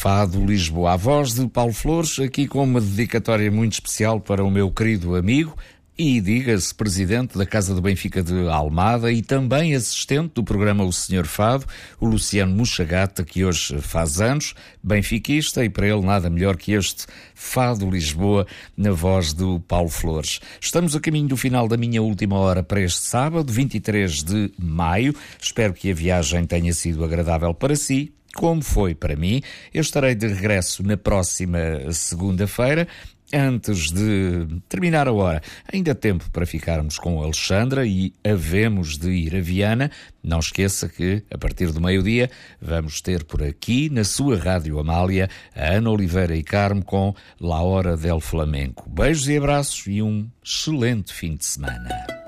Fado Lisboa. A voz de Paulo Flores, aqui com uma dedicatória muito especial para o meu querido amigo e, diga-se, presidente da Casa do Benfica de Almada e também assistente do programa O Senhor Fado, o Luciano Muxagata, que hoje faz anos, benfiquista, e para ele nada melhor que este Fado Lisboa na voz do Paulo Flores. Estamos a caminho do final da minha última hora para este sábado, 23 de maio. Espero que a viagem tenha sido agradável para si, como foi para mim. Eu estarei de regresso na próxima segunda-feira. Antes de terminar a hora, ainda há tempo para ficarmos com a Alexandra e havemos de ir a Viana. Não esqueça que, a partir do meio-dia, vamos ter por aqui, na sua Rádio Amália, a Ana Oliveira e Carmo com La Hora del Flamenco. Beijos e abraços e um excelente fim de semana.